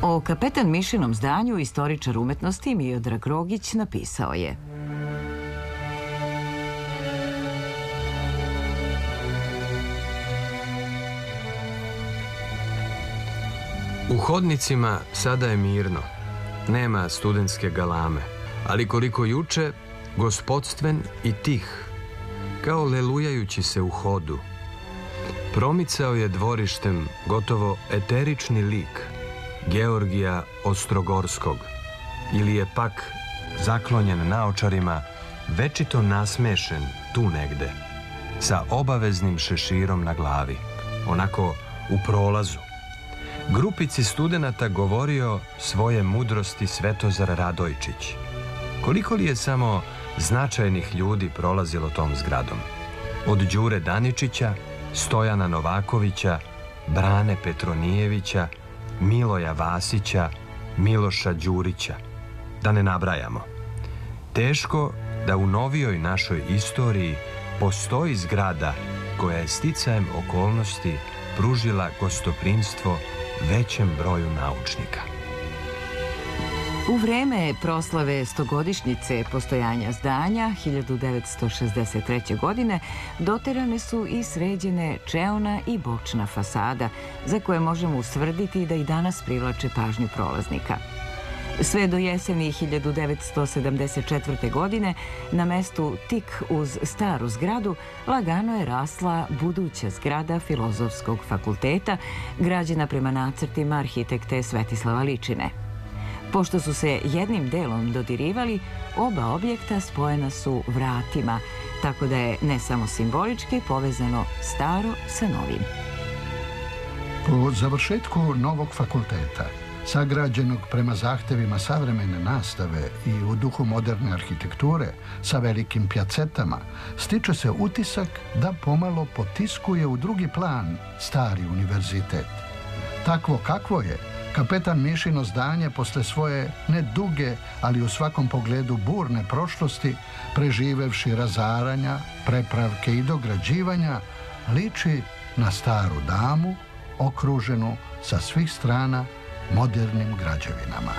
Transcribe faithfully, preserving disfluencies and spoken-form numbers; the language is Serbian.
O Kapetan Mišinom zdanju istoričar umetnosti Miodrag Rogić napisao je: U hodnicima sada je mirno, nema studentske galame, ali koliko juče, gospodstven i tih, kao lelujajući se u hodu. Promicao je dvorištem gotovo eterični lik Georgija Ostrogorskog, ili je pak zaklonjen naočarima, večito nasmešen tu negde, sa obaveznim šeširom na glavi, onako u prolazu. Grupici studenata govorio svoje mudrosti Svetozar Radojčić. Koliko li je samo značajnih ljudi prolazilo tom zgradom? Od Đure Daničića, Stojana Novakovića, Brane Petronijevića, Miloja Vasića, Miloša Đurića. Da ne nabrajamo. Teško da u novijoj našoj istoriji postoji zgrada koja je sticajem okolnosti pružila gostoprimstvo većem broju naučnika. U vreme proslave stogodišnjice postojanja zdanja hiljadu devetsto šezdeset treće. godine doterane su i sređene čeona i bočna fasada, za koje možemo ustvrditi da i danas privlače pažnju prolaznika. Sve do jeseni hiljadu devetsto sedamdeset četvrte. godine na mestu tik uz staru zgradu lagano je rasla buduća zgrada Filozofskog fakulteta, građena prema nacrtima arhitekte Svetislava Ličine. Pošto su se jednim delom dodirivali, oba objekta spojena su vratima, tako da je ne samo simbolički povezano staro sa novim. Po završetku novog fakulteta, sagrađenog prema zahtevima savremene nastave i u duhu moderne arhitekture, sa velikim pjacetama, stiče se utisak da pomalo potiskuje u drugi plan stari univerzitet. Takvo kakvo je, Kapetan Mišino zdanje posle svoje ne duge, ali u svakom pogledu burne prošlosti, preživevši razaranja, prepravke i dograđivanja, liči na staru damu okruženu sa svih strana modernim građevinama.